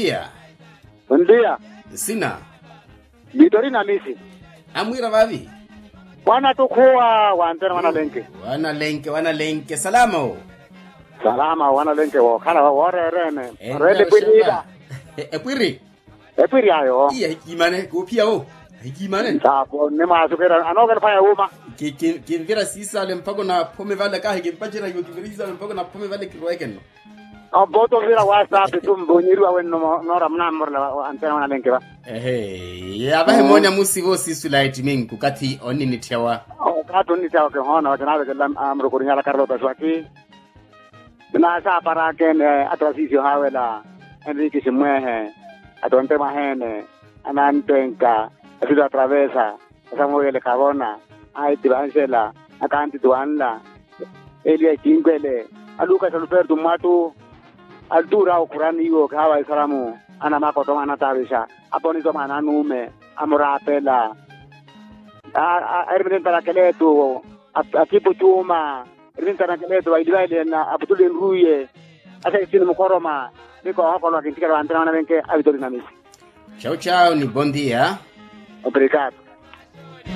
dia. Buen dia. Sina. Vitorina misi. Amwira vavi. Wana tukua wantena Wana lenke. Salamo. Salama wana lenke wo kana wore rene. Rele kwirida. Ekwiri ayo. Iya hikimane kupia o. Hikimane. Sapo ne masukera anoga fanya uma. Kimvira sisa le mpako na pome vale ka hikimpachira yokiviriza le mpako na pome vale kiroeken. Boto vira WhatsApp tumbonyiru awenno nora mnamorla antena wana lenke ba. Ya bahe monya musivo sisu light mingu kati oni nitiawa. Kato nitiawa ke hona wakanawe ke amro kurinyala Carlota Swaki. Na sa para ken atrasisio hawela Enrique Simwehe atonte mahene anantenka asida travesa samuele kabona aiti bansela akanti tuanla elia kingwele aluka salupertu matu altura ukurani yo kawa isalamu ana makoto ana tabisha aponizo mananume amurapela erminta la keletu akipu chuma erminta la keletu waidiwaile na aputuli nruye asa isini mukoroma niko hako lo kintika antena na benke Vitorina misi. Ciao ni buen día. Obrigado.